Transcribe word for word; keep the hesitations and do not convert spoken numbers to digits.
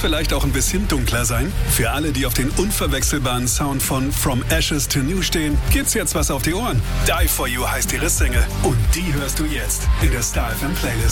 vielleicht auch ein bisschen dunkler sein? Für alle, die auf den unverwechselbaren Sound von From Ashes to New stehen, gibt's jetzt was auf die Ohren. Die For You heißt ihre Single und die hörst du jetzt in der Star F M Playlist.